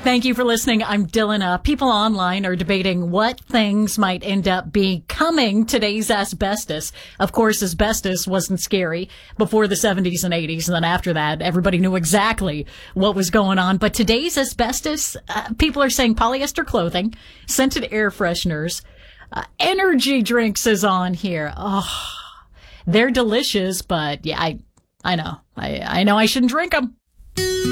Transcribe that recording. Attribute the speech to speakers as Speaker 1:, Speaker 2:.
Speaker 1: Thank you for listening. I'm Dylan. People online are debating what things might end up becoming today's asbestos. Of course, asbestos wasn't scary before the 70s and 80s. And then after that, everybody knew exactly what was going on. But today's asbestos, people are saying polyester clothing, scented air fresheners, energy drinks is on here. Oh, they're delicious, but yeah, I know. I know I shouldn't drink them.